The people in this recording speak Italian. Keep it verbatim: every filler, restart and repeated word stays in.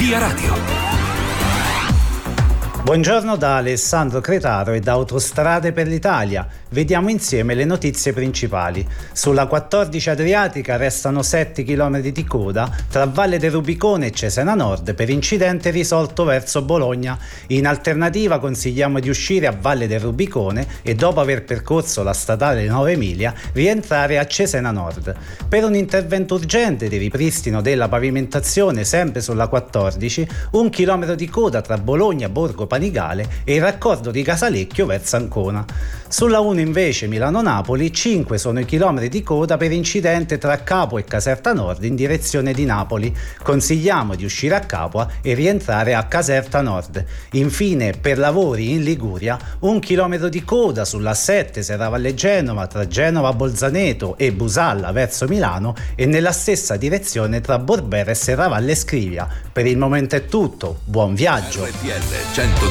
Via Radio. Buongiorno da Alessandro Cretaro e da Autostrade per l'Italia. Vediamo insieme le notizie principali. Sulla quattordici Adriatica restano sette chilometri di coda tra Valle del Rubicone e Cesena Nord per incidente risolto verso Bologna. In alternativa consigliamo di uscire a Valle del Rubicone e dopo aver percorso la statale nove Emilia rientrare a Cesena Nord. Per un intervento urgente di ripristino della pavimentazione sempre sulla quattordici, un chilometro di coda tra Bologna, Borgo Panigale e il raccordo di Casalecchio verso Ancona. Sulla uno invece Milano-Napoli cinque sono i chilometri di coda per incidente tra Capua e Caserta Nord in direzione di Napoli. Consigliamo di uscire a Capua e rientrare a Caserta Nord. Infine, per lavori in Liguria, un chilometro di coda sulla sette Serravalle Genova tra Genova Bolzaneto e Busalla verso Milano e nella stessa direzione tra Borbera e Serravalle Scrivia. Per il momento è tutto, buon viaggio! R T L